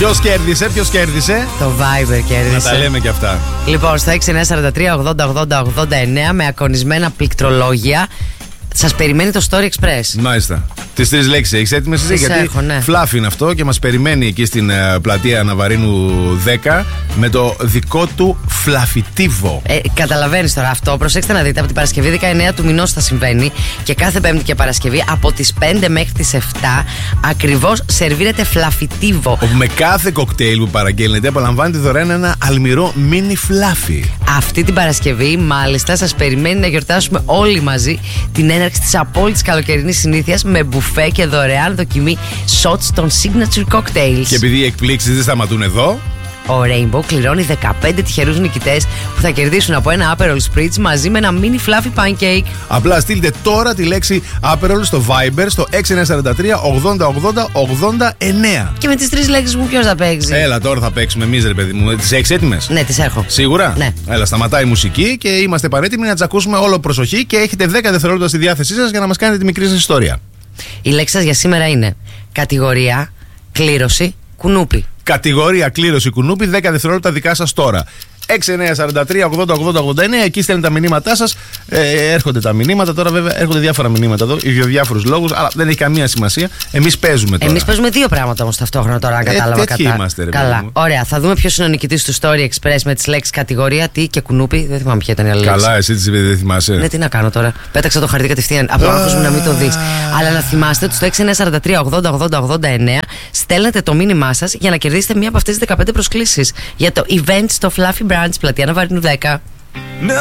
Ποιος κέρδισε? Το Viber κέρδισε. Να τα λέμε και αυτά. Λοιπόν, στο 6943-80-80-80 με ακονισμένα πληκτρολόγια σας περιμένει το Story Express. Μάλιστα. Τις 3 λέξεις έχεις έτοιμες εσύ? Γιατί έχω, ναι. φλάφι είναι αυτό και μας περιμένει εκεί στην πλατεία Ναβαρίνου 10 με το δικό του φλαφιτίβο. Καταλαβαίνεις τώρα αυτό. Προσέξτε να δείτε, από την Παρασκευή 19 του μηνός θα συμβαίνει και κάθε Πέμπτη και Παρασκευή από τις 5 μέχρι τις 7 ακριβώς σερβίρεται φλαφιτίβο. Όπου με κάθε κοκτέιλ που παραγγέλνετε απολαμβάνετε δωρεάν ένα αλμυρό μίνι φλάφι. Αυτή την Παρασκευή, μάλιστα, σας περιμένει να γιορτάσουμε όλοι μαζί την έναρξη της απόλυτης καλοκαιρινής συνήθειας με μπουφέ και δωρεάν δοκιμή shots των signature cocktails. Και επειδή οι εκπλήξεις δεν σταματούν εδώ, ο Rainbow κληρώνει 15 τυχερούς νικητές που θα κερδίσουν από ένα Aperol Spritz μαζί με ένα mini fluffy pancake. απλά στείλτε τώρα τη λέξη Aperol στο Viber στο 6943 8080 89. Και με τις 3 λέξεις μου ποιος θα παίξει? Έλα, τώρα θα παίξουμε εμείς, ρε παιδί μου. Τις έχεις έτοιμες? Ναι, τις έχω. Σίγουρα? Ναι. Έλα, σταματάει η μουσική και είμαστε πανέτοιμοι να τις ακούσουμε όλο προσοχή και έχετε 10 δευτερόλεπτα στη διάθεσή σας για να μας κάνετε τη μικρή σας ιστορία. Η λέξη σας για σήμερα είναι κατηγορία, κλήρωση, κουνούπι. Κατηγορία, κλήρωση, κουνούπι, 10 δευτερόλεπτα δικά σας τώρα. 6943 80 80 89, εκεί στέλνετε τα μηνύματά σας. Έρχονται τα μηνύματα. Τώρα, βέβαια, έρχονται διάφορα μηνύματα εδώ για διάφορους λόγους, αλλά δεν έχει καμία σημασία. Εμείς παίζουμε τώρα. Εμείς παίζουμε 2 πράγματα όμως ταυτόχρονα τώρα, αν κατάλαβα τέτοιοι είμαστε, ρε Καλά. παιδί μου. Ωραία. Θα δούμε ποιος είναι ο νικητής του Story Express με τις λέξεις κατηγορία, τι και κουνούπι. Δεν θυμάμαι ποια ήταν η άλλη λέξη. Καλά, εσύ δεν θυμάσαι. Ναι, τι να κάνω τώρα. Πέταξα το χαρτί κατευθείαν. Από το άγχος μου να μην το δεις. Αλλά να θυμάστε ότι στο 6943 80 80 89 στέλνετε το μήνυμά σας για να κερδίσετε μία από αυτές τις 15 προσκλήσεις για το event στο Fluffy Branch, πλατεία Ναβαρίνου 10.